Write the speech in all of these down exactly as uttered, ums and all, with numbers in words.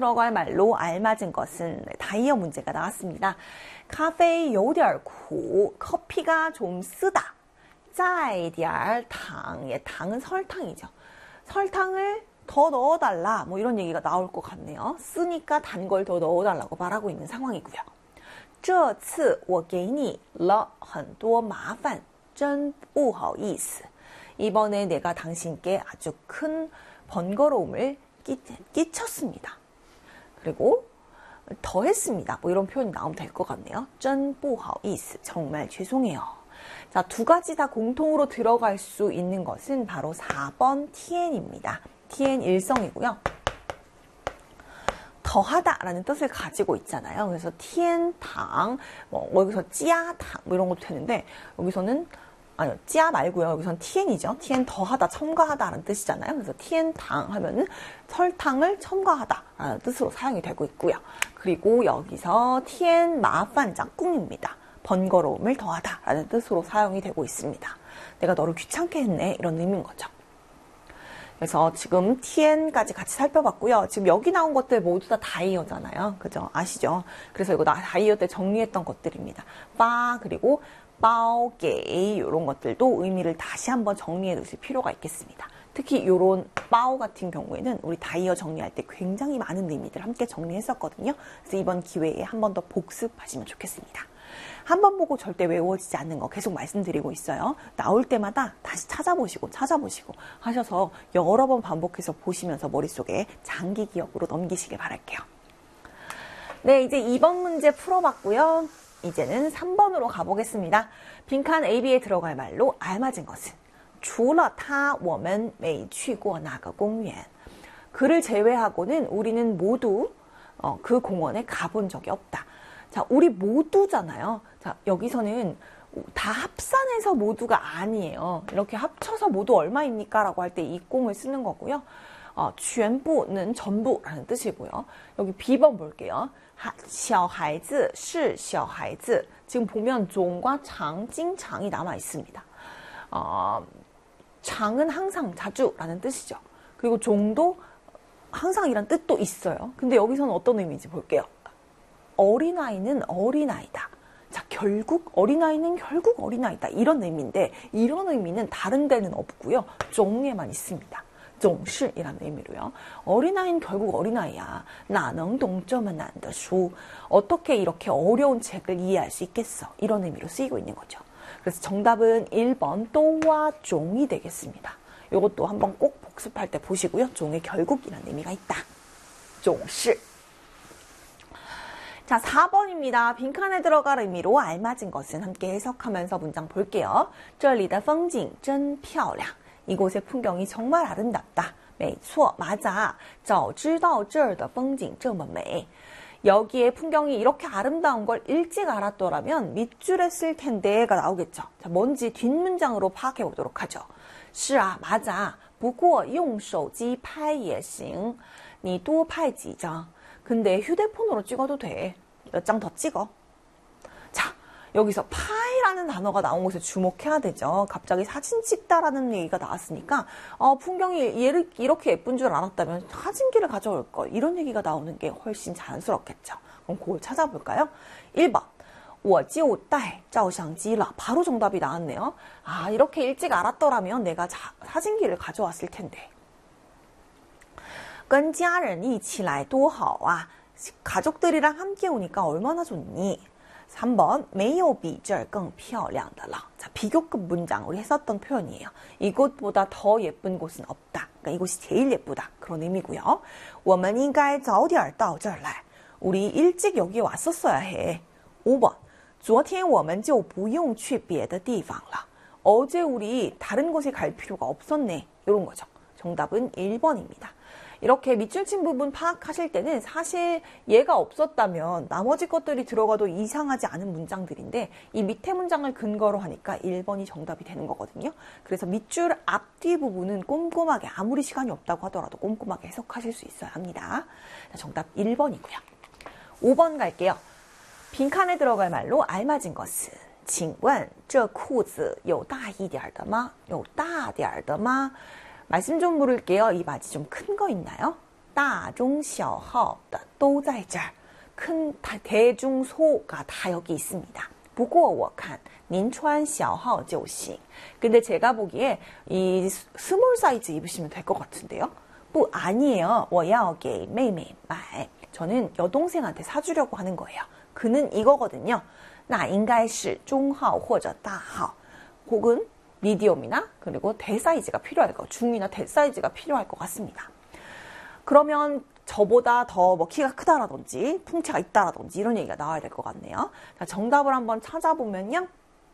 들어갈 말로 알맞은 것은 다이어 문제가 나왔습니다. 카페 有点苦, 커피가 좀 쓰다. 再点糖, 예, 당은 설탕이죠. 설탕을 더 넣어달라, 뭐 이런 얘기가 나올 것 같네요. 쓰니까 단 걸 더 넣어달라고 말하고 있는 상황이고요. 这次我给你了很多麻烦真不好意思. 이번에 내가 당신께 아주 큰 번거로움을 끼, 끼쳤습니다. 그리고 더 했습니다. 뭐 이런 표현이 나오면 될 것 같네요. 真不好意思, 정말 죄송해요. 자, 두 가지 다 공통으로 들어갈 수 있는 것은 바로 사 번 티엔입니다. 티엔 일성이고요. 더하다라는 뜻을 가지고 있잖아요. 그래서 티엔당, 뭐 여기서 찌아당 뭐 이런 것도 되는데 여기서는 아니요, 찌아 말고요. 여기서는 티엔이죠. 티엔 더하다, 첨가하다라는 뜻이잖아요. 그래서 티엔당 하면은 설탕을 첨가하다라는 뜻으로 사용이 되고 있고요. 그리고 여기서 티엔 마판 짝꿍입니다. 번거로움을 더하다라는 뜻으로 사용이 되고 있습니다. 내가 너를 귀찮게 했네, 이런 의미인 거죠. 그래서 지금 티엔까지 같이 살펴봤고요. 지금 여기 나온 것들 모두 다 다이어잖아요. 그죠? 아시죠? 그래서 이거 다이어 때 정리했던 것들입니다. 빠, 그리고 빠오게이 이런 것들도 의미를 다시 한번 정리해 두실 필요가 있겠습니다. 특히 이런 빠오 같은 경우에는 우리 다이어 정리할 때 굉장히 많은 의미들 함께 정리했었거든요. 그래서 이번 기회에 한 번 더 복습하시면 좋겠습니다. 한 번 보고 절대 외워지지 않는 거 계속 말씀드리고 있어요. 나올 때마다 다시 찾아보시고 찾아보시고 하셔서 여러 번 반복해서 보시면서 머릿속에 장기 기억으로 넘기시길 바랄게요. 네, 이제 이 번 문제 풀어봤고요. 이제는 삼 번으로 가보겠습니다. 빈칸 A, B에 들어갈 말로 알맞은 것은 除了他我们没去过那个公园. 그를 제외하고는 우리는 모두 어, 그 공원에 가본 적이 없다. 자, 우리 모두잖아요. 자, 여기서는 다 합산해서 모두가 아니에요. 이렇게 합쳐서 모두 얼마입니까? 라고 할 때 이 꽁을 쓰는 거고요. 어, 全部는 전부라는 뜻이고요. 여기 B번 볼게요. 小孩子是小孩子. 지금 보면 종과 장, 찡장이 남아 있습니다. 어, 장은 항상, 자주라는 뜻이죠. 그리고 종도 항상이란 뜻도 있어요. 근데 여기서는 어떤 의미인지 볼게요. 어린아이는 어린아이다. 자, 결국 어린아이는 결국 어린아이다. 이런 의미인데 이런 의미는 다른 데는 없고요. 종에만 있습니다. 종실이라는 의미로요. 어린아이는 결국 어린아이야. 나는 동점은 안 더 수. 어떻게 이렇게 어려운 책을 이해할 수 있겠어. 이런 의미로 쓰이고 있는 거죠. 그래서 정답은 일 번 또와 종이 되겠습니다. 이것도 한번 꼭 복습할 때 보시고요. 종의 결국이라는 의미가 있다. 종실. 자, 사 번입니다. 빈칸에 들어갈 의미로 알맞은 것은 함께 해석하면서 문장 볼게요. 这里的风景真漂亮. 이곳의 풍경이 정말 아름답다. 没错, 맞아. 早知道这儿的风景这么美. 여기에 풍경이 이렇게 아름다운 걸 일찍 알았더라면 밑줄에 쓸 텐데가 나오겠죠. 자, 뭔지 뒷문장으로 파악해 보도록 하죠. 是啊, 맞아. 不过用手机拍也行. 你多拍几张. 근데 휴대폰으로 찍어도 돼. 몇 장 더 찍어. 자, 여기서 파이라는 단어가 나온 곳에 주목해야 되죠. 갑자기 사진 찍다라는 얘기가 나왔으니까 어, 풍경이 이렇게 예쁜 줄 알았다면 사진기를 가져올 걸. 이런 얘기가 나오는 게 훨씬 자연스럽겠죠. 그럼 그걸 찾아볼까요? 일 번. 我就带照相机了. 바로 정답이 나왔네요. 아, 이렇게 일찍 알았더라면 내가 자, 사진기를 가져왔을 텐데. 跟家人一起来多好啊. 가족들이랑 함께 오니까 얼마나 좋니? 삼 번, 没有比这儿更漂亮的了. 자, 비교급 문장 우리 했었던 표현이에요. 이곳보다 더 예쁜 곳은 없다. 그러니까 이곳이 제일 예쁘다. 그런 의미고요. 我们应该早点到这儿来. 우리 일찍 여기 왔었어야 해. 오 번, 昨天我们就不用去别的地方了. 어제 우리 다른 곳에 갈 필요가 없었네. 이런 거죠. 정답은 일 번입니다. 이렇게 밑줄 친 부분 파악하실 때는 사실 얘가 없었다면 나머지 것들이 들어가도 이상하지 않은 문장들인데 이 밑에 문장을 근거로 하니까 일 번이 정답이 되는 거거든요. 그래서 밑줄 앞뒤 부분은 꼼꼼하게 아무리 시간이 없다고 하더라도 꼼꼼하게 해석하실 수 있어야 합니다. 정답 일 번이고요. 오 번 갈게요. 빈칸에 들어갈 말로 알맞은 것은 请问这裤子有大一点的吗?有大点的吗? 말씀 좀 물을게요. 이 바지 좀 큰 거 있나요? 大中小号的都在这儿. 큰 대중소가 다 여기 있습니다. 不过我看您穿小号就行. 근데 제가 보기에 이 스몰 사이즈 입으시면 될 것 같은데요. 不 아니에요. 我要给妹妹买. 저는 여동생한테 사주려고 하는 거예요. 그는 이거거든요. 那应该是中号或者大号. 혹은 미디엄이나 그리고 대사이즈가 필요할 거, 중이나 대사이즈가 필요할 것 같습니다. 그러면 저보다 더 뭐 키가 크다라든지 풍채가 있다라든지 이런 얘기가 나와야 될 것 같네요. 자, 정답을 한번 찾아보면요.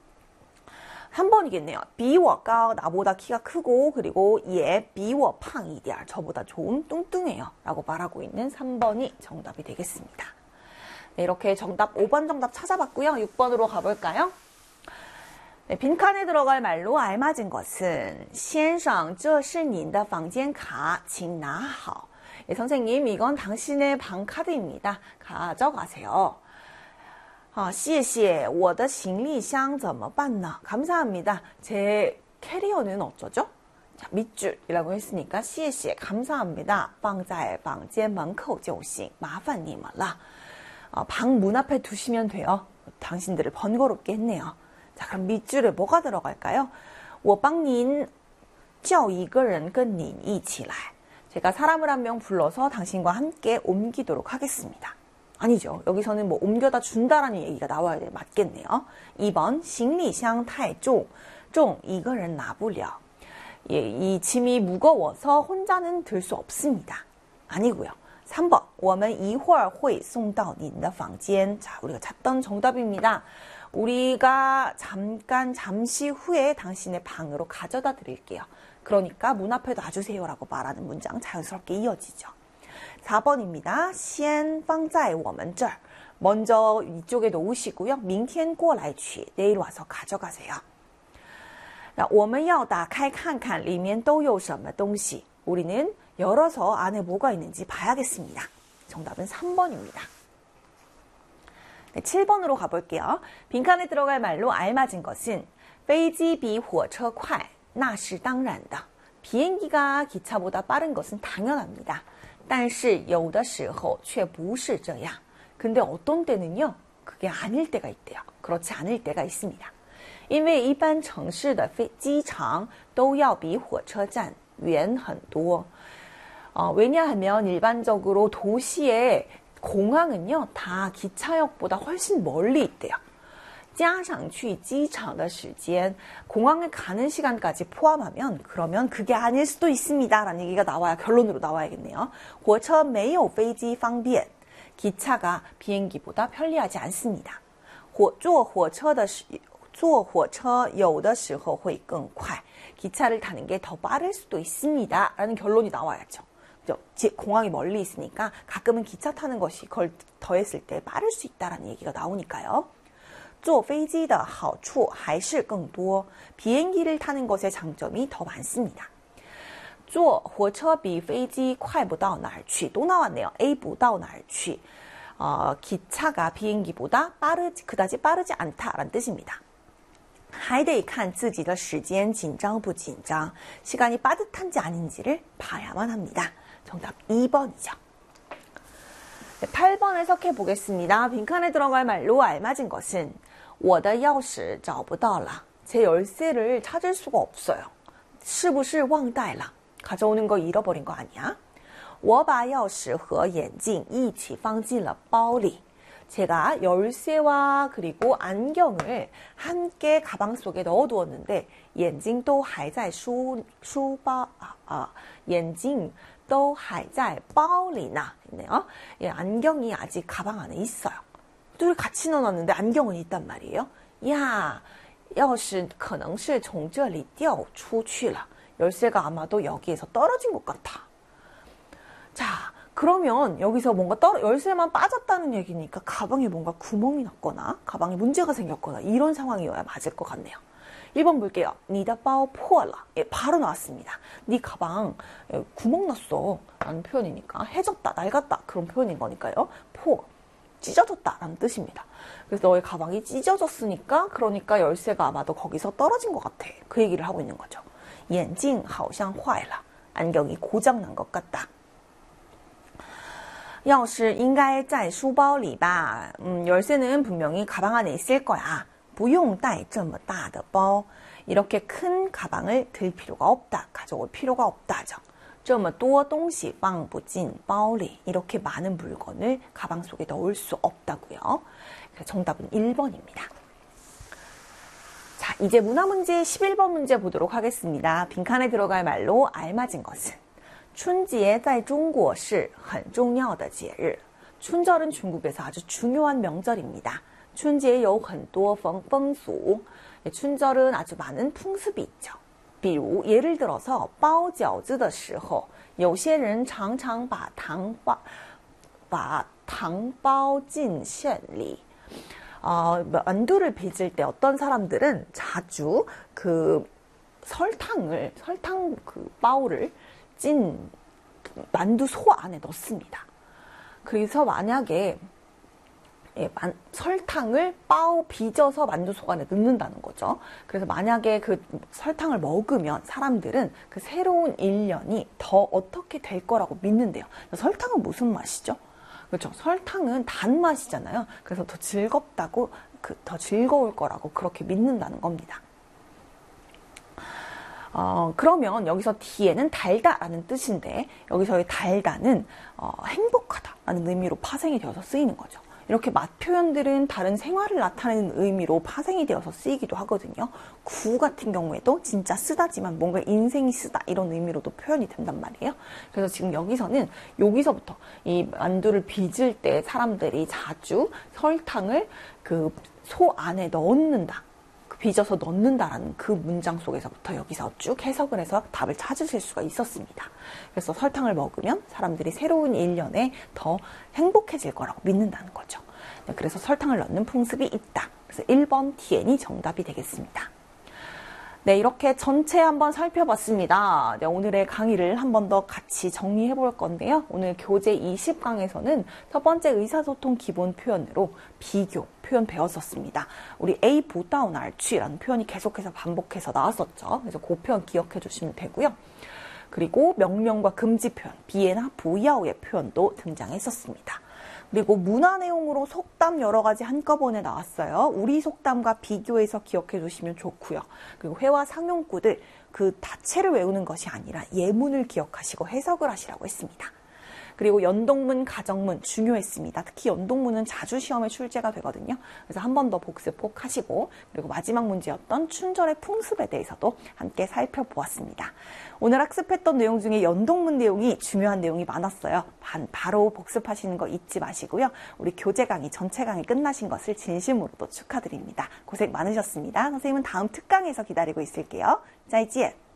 삼 번이겠네요. 比我高, 나보다 키가 크고 그리고 예, 比我胖一点, 저보다 좀 뚱뚱해요 라고 말하고 있는 삼 번이 정답이 되겠습니다. 네, 이렇게 정답 오 번 정답 찾아봤고요. 육 번으로 가볼까요? 네, 빈칸에 들어갈 말로 알맞은 것은 先生,这是您的房间卡,请拿好. 네, 선생님, 이건 당신의 방 카드입니다. 가져가세요. 아, 谢谢,我的行李箱怎么办呢? 감사합니다. 제 캐리어는 어쩌죠? 자, 밑줄이라고 했으니까 谢谢, 감사합니다. 放在房间门口就行,麻烦你们了. 어, 방 문 앞에 두시면 돼요. 당신들을 번거롭게 했네요. 자, 그럼 밑줄에 뭐가 들어갈까요? 我帮您叫一个人跟您一起来. 제가 사람을 한 명 불러서 당신과 함께 옮기도록 하겠습니다. 아니죠. 여기서는 뭐 옮겨다 준다라는 얘기가 나와야 돼. 맞겠네요. 이 번, 行李箱太重,重,一个人拿不了. 예, 이 짐이 무거워서 혼자는 들 수 없습니다. 아니고요. 삼 번, 我们一会儿会送到您的房间. 자, 우리가 찾던 정답입니다. 우리가 잠깐, 잠시 후에 당신의 방으로 가져다 드릴게요. 그러니까 문 앞에 놔주세요라고 말하는 문장 자연스럽게 이어지죠. 사 번입니다. 先放在我们这儿. 먼저 이쪽에 놓으시고요. 明天过来取. 내일 와서 가져가세요. 我们要打开看看里面都有什么东西. 우리는 열어서 안에 뭐가 있는지 봐야겠습니다. 정답은 삼 번입니다. 네, 칠 번으로 가볼게요. 빈칸에 들어갈 말로 알맞은 것은 飞机比火车快,那是当然的. 비행기가 기차보다 빠른 것은 당연합니다. 但是有的时候却不是这样. 근데 어떤 때는요, 그게 아닐 때가 있대요. 그렇지 않을 때가 있습니다. 因为一般城市的机场都要比火车站远很多. 어, 왜냐하면 일반적으로 도시의 공항은요, 다 기차역보다 훨씬 멀리 있대요. 加上去机场的时间, 공항에 가는 시간까지 포함하면 그러면 그게 아닐 수도 있습니다. 라는 얘기가 나와야, 결론으로 나와야겠네요. 火车没有飞机方便. 기차가 비행기보다 편리하지 않습니다. 坐火车的时坐火车有的时候会更快. 기차를 타는 게 더 빠를 수도 있습니다. 라는 결론이 나와야죠. 공항이 멀리 있으니까 가끔은 기차 타는 것이 그걸 더했을 때 빠를 수 있다라는 얘기가 나오니까요. 坐飞机的好处还是更多. 비행기를 타는 것의 장점이 더 많습니다. 坐火车比飞机快不到哪儿去. 또 나왔네요. A 不到哪儿去. 어, 기차가 비행기보다 빠르지, 그다지 빠르지 않다라는 뜻입니다. 还得看自己的时间紧张不紧张. 시간이 빠듯한지 아닌지를 봐야만 합니다. 정답 이 번이죠. 네, 팔 번 해석해 보겠습니다. 빈칸에 들어갈 말로 알맞은 것은 我的钥匙找不到了. 제 열쇠를 찾을 수가 없어요. 是不是忘带了? 가져오는 거 잃어버린 거 아니야? 我把钥匙和眼镜一起放进了包里. 제가 열쇠와 그리고 안경을 함께 가방 속에 넣어두었는데 眼睛都还在书书包 아, 아, 眼睛都还在包里呢. 있네요. 예, 안경이 아직 가방 안에 있어요. 둘 같이 넣어놨는데 안경은 있단 말이에요. 야, 钥匙可能是从这里掉出去了. 열쇠가 아마도 여기에서 떨어진 것 같아. 자, 그러면 여기서 뭔가 떨어, 열쇠만 빠졌다는 얘기니까 가방에 뭔가 구멍이 났거나 가방에 문제가 생겼거나 이런 상황이어야 맞을 것 같네요. 일 번 볼게요. 你的包破了. 예, 바로 나왔습니다. 네 가방 구멍 났어 라는 표현이니까 해졌다, 낡았다 그런 표현인 거니까요. 포, 찢어졌다 라는 뜻입니다. 그래서 너의 가방이 찢어졌으니까 그러니까 열쇠가 아마도 거기서 떨어진 것 같아. 그 얘기를 하고 있는 거죠. 眼镜好像坏了. 안경이 고장난 것 같다. 钥匙应该在书包里吧. 음, 열쇠는 분명히 가방 안에 있을 거야. 不用带这么大的包. 이렇게 큰 가방을 들 필요가 없다. 가져올 필요가 없다죠. 这么多东西放不进包里. 이렇게 많은 물건을 가방 속에 넣을 수 없다고요. 그래서 정답은 일 번입니다. 자, 이제 문화 문제 십일 번 문제 보도록 하겠습니다. 빈칸에 들어갈 말로 알맞은 것은 春节在中国是很重要的节日. 춘절은 중국에서 아주 중요한 명절입니다. 春节有很多风风俗. 춘절은 아주 많은 풍습이 있죠. 比如 예를 들어서 包饺子的时候有些人常常把糖包把糖包进馅里. 어, 만두를 빚을 때 어떤 사람들은 자주 그 설탕을 설탕 그 바오를 찐 만두 소 안에 넣습니다. 그래서 만약에 예, 만, 설탕을 바오 빚어서 만두 소 안에 넣는다는 거죠. 그래서 만약에 그 설탕을 먹으면 사람들은 그 새로운 일 년이 더 어떻게 될 거라고 믿는데요. 설탕은 무슨 맛이죠? 그렇죠. 설탕은 단맛이잖아요. 그래서 더 즐겁다고, 그, 더 즐거울 거라고 그렇게 믿는다는 겁니다. 어, 그러면 여기서 뒤에는 달다라는 뜻인데 여기서의 달다는 어, 행복하다라는 의미로 파생이 되어서 쓰이는 거죠. 이렇게 맛 표현들은 다른 생활을 나타내는 의미로 파생이 되어서 쓰이기도 하거든요. 구 같은 경우에도 진짜 쓰다지만 뭔가 인생이 쓰다 이런 의미로도 표현이 된단 말이에요. 그래서 지금 여기서는 여기서부터 이 만두를 빚을 때 사람들이 자주 설탕을 그 소 안에 넣는다. 빚어서 넣는다라는 그 문장 속에서부터 여기서 쭉 해석을 해서 답을 찾으실 수가 있었습니다. 그래서 설탕을 먹으면 사람들이 새로운 일 년에 더 행복해질 거라고 믿는다는 거죠. 네, 그래서 설탕을 넣는 풍습이 있다. 그래서 일 번 티엔이 정답이 되겠습니다. 네, 이렇게 전체 한번 살펴봤습니다. 네, 오늘의 강의를 한 번 더 같이 정리해 볼 건데요. 오늘 교재 이십 강에서는 첫 번째 의사소통 기본 표현으로 비교 표현 배웠었습니다. 우리 A 보다운 알취라는 표현이 계속해서 반복해서 나왔었죠. 그래서 그 표현 기억해 주시면 되고요. 그리고 명령과 금지 표현, 비에나 부야오의 표현도 등장했었습니다. 그리고 문화 내용으로 속담 여러 가지 한꺼번에 나왔어요. 우리 속담과 비교해서 기억해 주시면 좋고요. 그리고 회화 상용구들 그 자체를 외우는 것이 아니라 예문을 기억하시고 해석을 하시라고 했습니다. 그리고 연동문, 가정문 중요했습니다. 특히 연동문은 자주 시험에 출제가 되거든요. 그래서 한 번 더 복습 꼭 하시고 그리고 마지막 문제였던 춘절의 풍습에 대해서도 함께 살펴보았습니다. 오늘 학습했던 내용 중에 연동문 내용이 중요한 내용이 많았어요. 반, 바로 복습하시는 거 잊지 마시고요. 우리 교재 강의, 전체 강의 끝나신 것을 진심으로도 축하드립니다. 고생 많으셨습니다. 선생님은 다음 특강에서 기다리고 있을게요. 再见.